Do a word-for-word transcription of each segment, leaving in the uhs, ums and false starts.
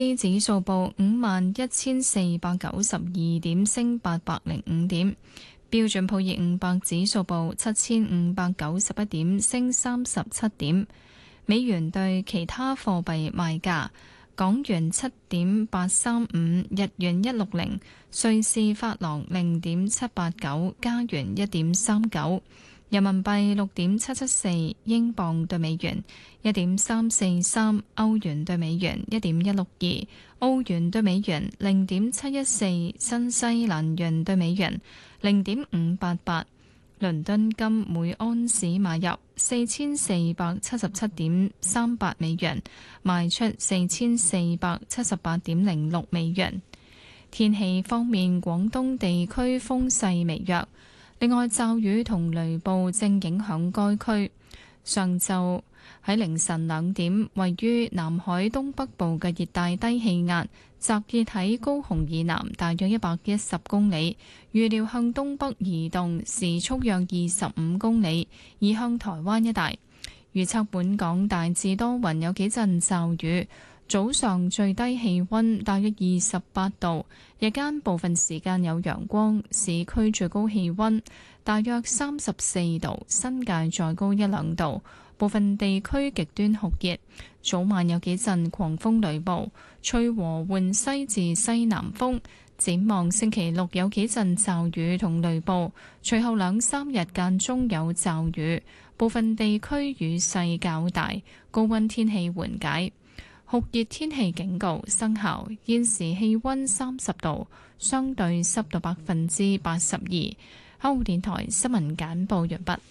指數報五萬一千四百九十二點，升八百零五點。標準普爾五百指數報七千五百九十一點，升三十七點。美元對其他貨幣賣價：港元七點八三五，日元一六零，瑞士法郎零點七八九，加元一點三九，人民幣六點七七四，英鎊對美元一點三四三，歐元對美元一點一六二，澳元對美元零點七一四，新西蘭元對美元零點五八八。倫敦金每安士買入四千四百七十七點三八美元，賣出四千四百七十八點零六美元。天氣方面，廣東地區風勢微弱，另外驟雨同雷暴正影響該區。上晝喺凌晨兩點，位於南海東北部嘅熱帶低氣壓集結喺高雄以南大約一百一十公里，預料向東北移動，時速約二十五公里，移向台灣一帶。預測本港大致多雲，有幾陣驟雨，早上最低氣溫大約二十八度，日間部分時間有陽光，市區最高氣溫大約三十四度，新界再高一兩度。部分地區極端酷熱，早晚有幾陣狂風雷暴，吹和緩西至西南風。展望星期六有幾陣驟雨同雷暴，隨後兩三日間中有驟雨，部分地區雨勢較大，高溫天氣緩解。酷熱天氣警告生效，現時氣溫三十度，相對濕度百分之八十二。香港電台新聞簡報完畢。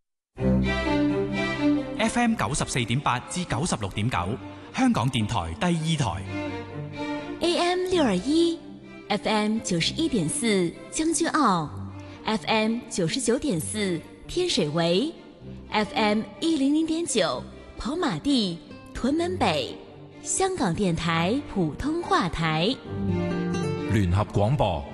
F M 九十四點八至九十六點九，香港電台第二台。 A M 六二一，F M 九十一點四將軍澳 ，F M 九十九點四天水圍 ，F M 一零零點九跑馬地屯門北，香港電台普通話台。 聯合廣播。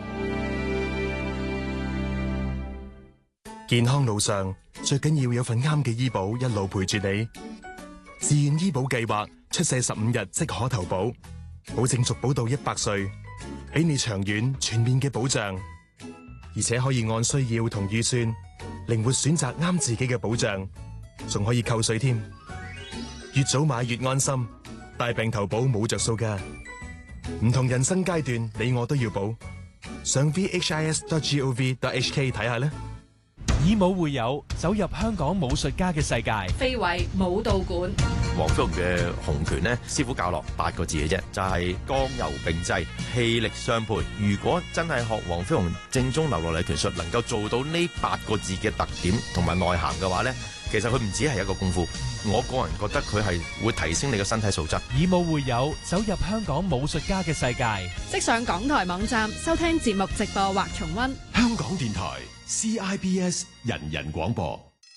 健康路上最緊要有份啱嘅醫保一路陪住你。自願醫保計劃出世十五日即可投保，保證續保到一百歲，俾你長遠全面嘅保障，而且可以按需要同預算靈活選擇啱自己嘅保障，仲可以扣稅添。越早買越安心，大病投保冇着數㗎。唔同人生階段，你我都要保。上 v h i s dot gov dot h k 睇下啦。 以武會友，走入香港武術家嘅世界。 非遺武道館， 黃飛鴻嘅洪拳呢，師傅教落八個字嘅啫，就係剛柔並濟，氣力相配。如果真係學黃飛鴻正宗流落嚟拳術，能夠做到呢八個字嘅特點同埋內涵嘅話呢，其實佢唔止係一個功夫。我個人覺得佢係會提升你嘅身體素質。 以武會友，走入香港武術家嘅世界。 即上港台網站收聽節目直播或重溫。 香港電台 C I B S 人人廣播。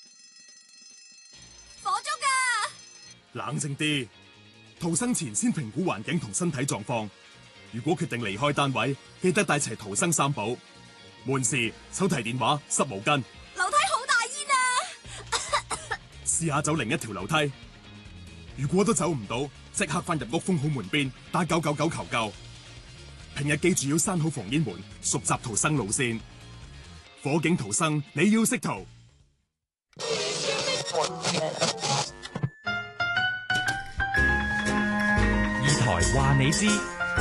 火燭㗎！ 冷靜啲，逃生前先評估環境同身體狀況。如果決定離開單位，記得帶齊逃生三寶：門匙、手提電話、濕毛巾。 樓梯好大煙啊！ 試下走另一條樓梯。如果都走唔到，即刻翻入屋封好門邊，打九九九求救。平日記住要閂好防煙門，熟習逃生路線。火警逃生，你要識逃。 二台話你知，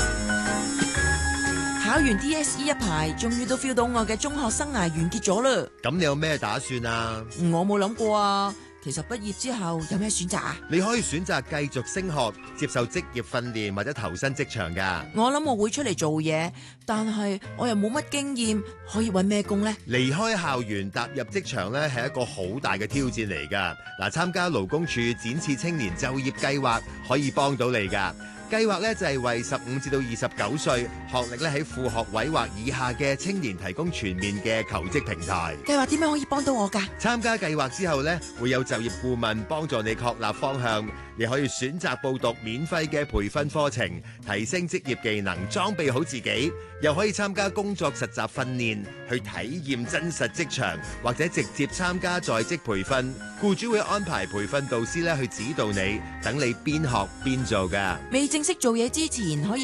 考完 D S E 一排，終於都 feel 到我嘅中學生涯完結咗啦。 咁你有咩打算啊？ 我冇諗過啊。其實畢業之後有咩選擇啊？ 你可以選擇繼續升學，接受職業訓練或者投身職場噶。 我諗我會出嚟做嘢，但係我又冇乜經驗，可以搵咩工呢？ 離開校園踏入職場咧，係一個好大嘅挑戰嚟噶。嗱，參加勞工處展翅青年就業計劃可以幫到你噶。計劃咧就係為十五至到二十九歲，學歷咧喺副學位或以下嘅青年提供全面嘅求職平台。 計劃點樣可以幫到我㗎？ 參加計劃之後咧，會有就業顧問幫助你確立方向，亦可以選擇報讀免費嘅培訓課程，提升職業技能，裝備好自己。又可以參加工作實習訓練，去體驗真實職場，或者直接參加在職培訓。僱主會安排培訓導師咧去指導你，等你邊學邊做㗎。 未正正式做嘢之前可以